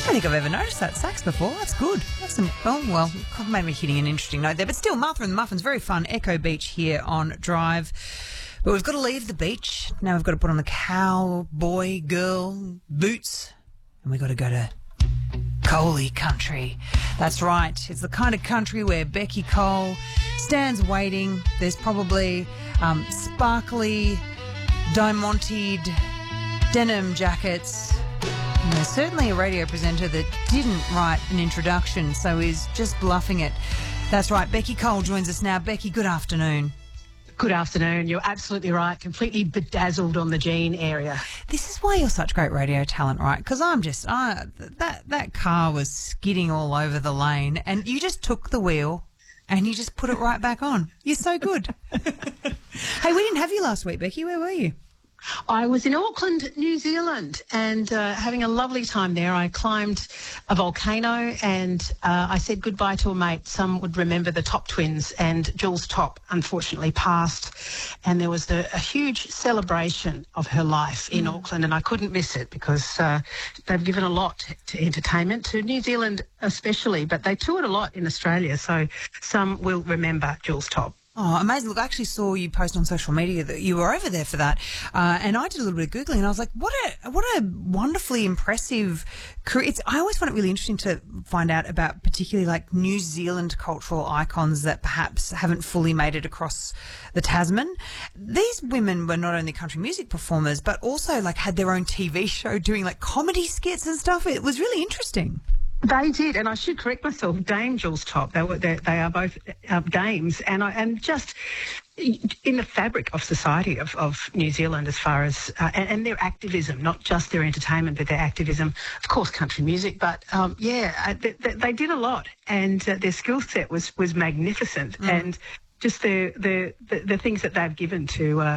I don't think I've ever noticed that sax before. That's good. That's some, oh, well, maybe hitting an interesting note there. But still, Martha and the Muffins, very fun. Echo Beach here on Drive. But we've got to leave the beach. Now we've got to put on the cowboy girl boots. And we've got to go to Coley country. That's right. It's the kind of country where Becky Cole stands waiting. There's probably sparkly, diamanted denim jackets. And there's certainly a radio presenter that didn't write an introduction, so is just bluffing it. That's right. Becky Cole joins us now. Becky, good afternoon. Good afternoon. You're absolutely right. Completely bedazzled on the jean area. This is why you're such great radio talent, right? Because that car was skidding all over the lane, and you just took the wheel and you just put it right back on. You're so good. Hey, we didn't have you last week, Becky. Where were you? I was in Auckland, New Zealand, and having a lovely time there. I climbed a volcano and I said goodbye to a mate. Some would remember the Top Twins, and Jules Top unfortunately passed, and there was a huge celebration of her life in Auckland, and I couldn't miss it because they've given a lot to entertainment, to New Zealand especially, but they toured a lot in Australia, so some will remember Jules Top. Oh, amazing. Look, I actually saw you post on social media that you were over there for that. And I did a little bit of Googling and I was like, what a wonderfully impressive career. I always find it really interesting to find out about particularly like New Zealand cultural icons that perhaps haven't fully made it across the Tasman. These women were not only country music performers, but also like had their own TV show doing like comedy skits and stuff. It was really interesting. They did, and I should correct myself. Dame Jules Top, they are both dames, and just in the fabric of society of New Zealand, as far as and their activism, not just their entertainment, but their activism. Of course, country music, but they did a lot, and their skill set was magnificent, and just the things that they've given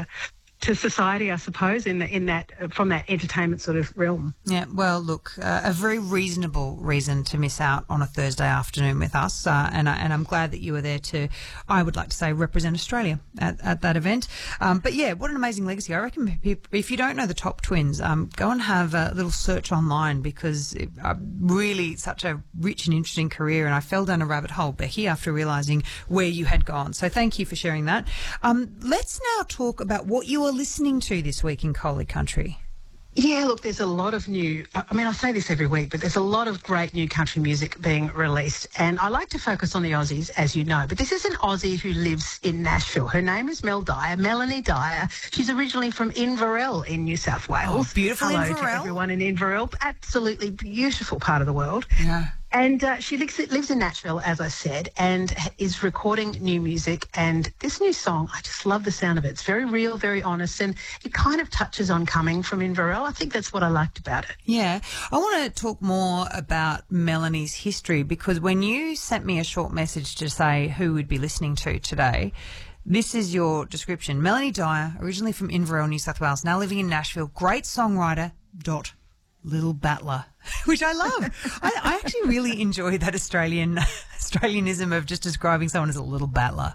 to society, I suppose, in that from that entertainment sort of realm. Yeah, well, look, a very reasonable reason to miss out on a Thursday afternoon with us, and I'm glad that you were there to, I would like to say, represent Australia at that event. But yeah, what an amazing legacy! I reckon if you don't know the Top Twins, go and have a little search online because really such a rich and interesting career. And I fell down a rabbit hole, Becky, after realising where you had gone. So thank you for sharing that. Let's now talk about what you are listening to this week in Coley country. Yeah, look, there's a lot of new, I say this every week, but there's a lot of great new country music being released. And I like to focus on the Aussies, as you know. But this is an Aussie who lives in Nashville. Her name is Melanie Dyer. She's originally from Inverell in New South Wales. Oh, beautiful Hello Inverell. to everyone in Inverell. Absolutely beautiful part of the world. Yeah. And she lives in Nashville, as I said, and is recording new music. And this new song, I just love the sound of it. It's very real, very honest, and it kind of touches on coming from Inverell. I think that's what I liked about it. Yeah. I want to talk more about Melanie's history because when you sent me a short message to say who we'd be listening to today, this is your description. Melanie Dyer, originally from Inverell, New South Wales, now living in Nashville, great songwriter, Little Battler, which I love. I actually really enjoy that Australianism of just describing someone as a little battler.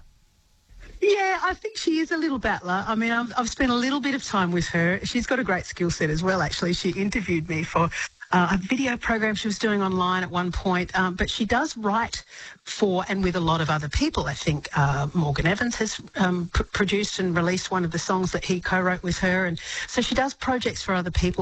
Yeah, I think she is a little battler. I mean, I've spent a little bit of time with her. She's got a great skill set as well, actually. She interviewed me for a video program she was doing online at one point, but she does write for and with a lot of other people. I think Morgan Evans has produced and released one of the songs that he co-wrote with her, and so she does projects for other people.